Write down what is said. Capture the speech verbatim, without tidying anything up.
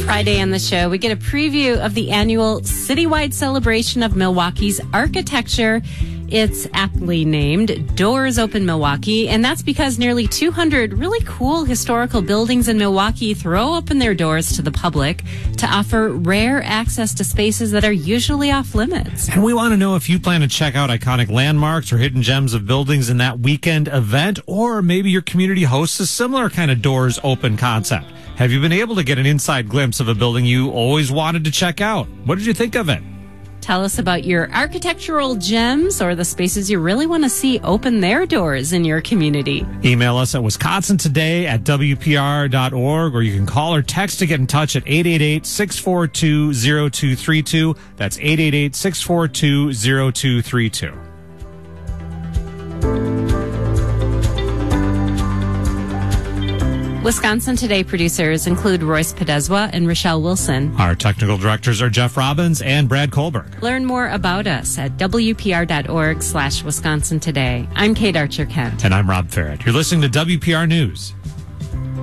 Friday on the show, we get a preview of the annual citywide celebration of Milwaukee's architecture. It's aptly named Doors Open Milwaukee, and that's because nearly two hundred really cool historical buildings in Milwaukee throw open their doors to the public to offer rare access to spaces that are usually off limits. And we want to know if you plan to check out iconic landmarks or hidden gems of buildings in that weekend event, or maybe your community hosts a similar kind of Doors Open concept. Have you been able to get an inside glimpse of a building you always wanted to check out? What did you think of it? Tell us about your architectural gems or the spaces you really want to see open their doors in your community. Email us at wisconsin today at w p r dot org, or you can call or text to get in touch at eight eight eight, six four two, zero two three two. That's eight eight eight, six four two, zero two three two. Wisconsin Today producers include Royce Podeswa and Rochelle Wilson. Our technical directors are Jeff Robbins and Brad Kohlberg. Learn more about us at w p r dot org slash Wisconsin Today. I'm Kate Archer-Kent. And I'm Rob Farrett. You're listening to W P R News.